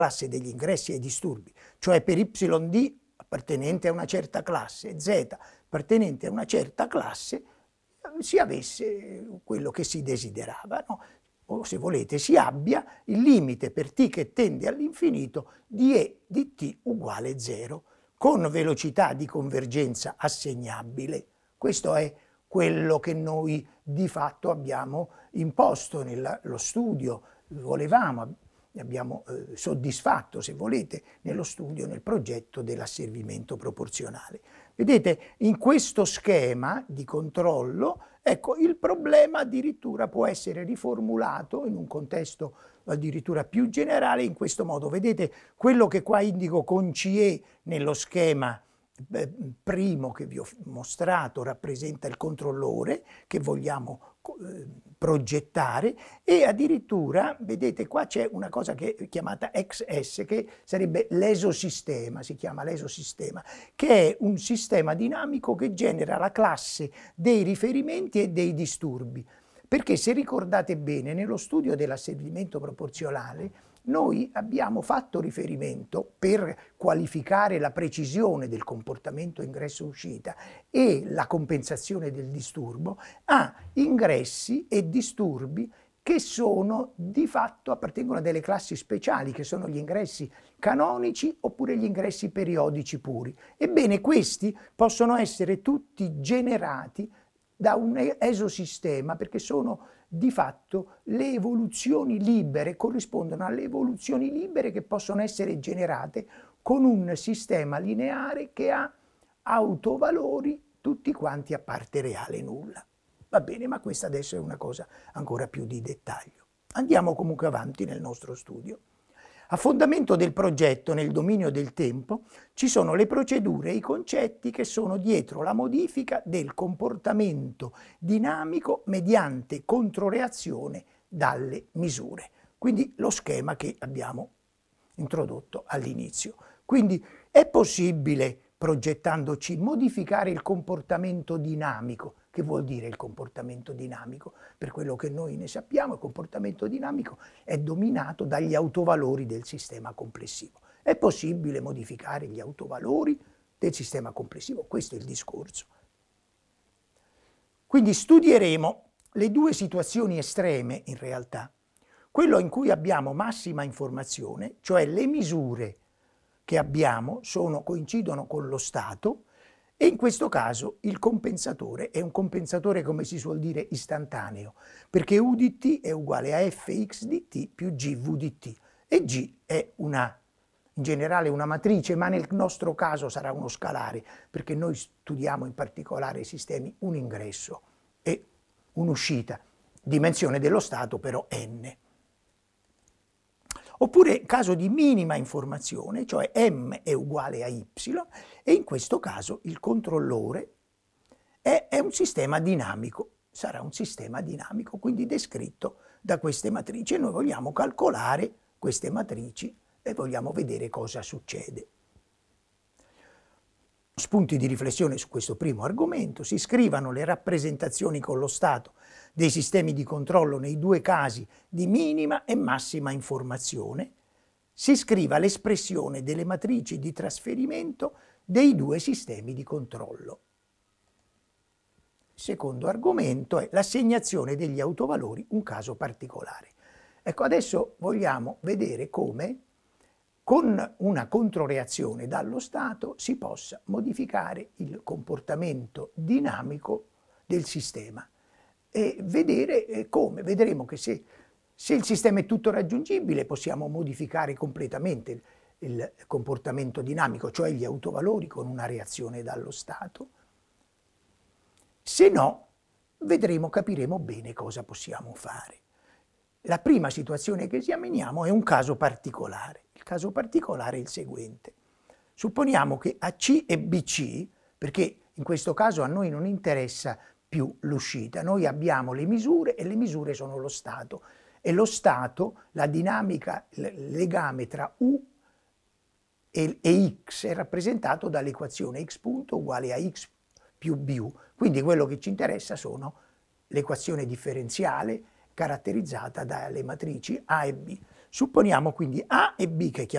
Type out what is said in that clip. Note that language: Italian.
classe degli ingressi e disturbi, cioè per YD appartenente a una certa classe, Z appartenente a una certa classe, si avesse quello che si desiderava, no? O se volete si abbia il limite per t che tende all'infinito di E di t uguale 0, con velocità di convergenza assegnabile. Questo è quello che noi di fatto abbiamo imposto nello studio, volevamo, abbiamo soddisfatto, se volete, nello studio, nel progetto dell'asservimento proporzionale. Vedete, in questo schema di controllo, ecco, il problema addirittura può essere riformulato in un contesto addirittura più generale in questo modo. Vedete, quello che qua indico con CE nello schema primo che vi ho mostrato rappresenta il controllore che vogliamo progettare, e addirittura vedete qua c'è una cosa che è chiamata XS, che sarebbe l'esosistema, si chiama l'esosistema, che è un sistema dinamico che genera la classe dei riferimenti e dei disturbi. Perché se ricordate bene, nello studio dell'asservimento proporzionale noi abbiamo fatto riferimento, per qualificare la precisione del comportamento ingresso-uscita e la compensazione del disturbo, a ingressi e disturbi che sono di fatto appartengono a delle classi speciali, che sono gli ingressi canonici oppure gli ingressi periodici puri. Ebbene, questi possono essere tutti generati da un esosistema, perché sono di fatto le evoluzioni libere, corrispondono alle evoluzioni libere che possono essere generate con un sistema lineare che ha autovalori tutti quanti a parte reale nulla. Va bene, ma questa adesso è una cosa ancora più di dettaglio. Andiamo comunque avanti nel nostro studio. A fondamento del progetto nel dominio del tempo ci sono le procedure e i concetti che sono dietro la modifica del comportamento dinamico mediante controreazione dalle misure. Quindi lo schema che abbiamo introdotto all'inizio. Quindi è possibile, progettandoci, modificare il comportamento dinamico. Che vuol dire il comportamento dinamico? Per quello che noi ne sappiamo, il comportamento dinamico è dominato dagli autovalori del sistema complessivo. È possibile modificare gli autovalori del sistema complessivo? Questo è il discorso. Quindi studieremo le due situazioni estreme in realtà. Quello in cui abbiamo massima informazione, cioè le misure che abbiamo coincidono con lo stato, e in questo caso il compensatore è un compensatore, come si suol dire, istantaneo, perché U di t è uguale a fx di t più gv di t, e g è in generale una matrice, ma nel nostro caso sarà uno scalare, perché noi studiamo in particolare i sistemi un ingresso e un'uscita, dimensione dello stato però n. Oppure caso di minima informazione, cioè m è uguale a y, e in questo caso il controllore è un sistema dinamico, sarà un sistema dinamico, quindi descritto da queste matrici, e noi vogliamo calcolare queste matrici e vogliamo vedere cosa succede. Spunti di riflessione su questo primo argomento: si scrivano le rappresentazioni con lo stato dei sistemi di controllo nei due casi di minima e massima informazione, si scriva l'espressione delle matrici di trasferimento dei due sistemi di controllo. Il secondo argomento è l'assegnazione degli autovalori, un caso particolare. Ecco, adesso vogliamo vedere come con una controreazione dallo stato si possa modificare il comportamento dinamico del sistema, e vedere come. Vedremo che se il sistema è tutto raggiungibile possiamo modificare completamente il comportamento dinamico, cioè gli autovalori, con una reazione dallo stato. Se no, capiremo bene cosa possiamo fare. La prima situazione che esaminiamo è un caso particolare. Il caso particolare è il seguente. Supponiamo che AC e BC, perché in questo caso a noi non interessa più l'uscita, noi abbiamo le misure e le misure sono lo stato, e lo stato, la dinamica, il legame tra U e X è rappresentato dall'equazione x punto uguale a x più bu, quindi quello che ci interessa sono l'equazione differenziale caratterizzata dalle matrici A e B. Supponiamo quindi A e B che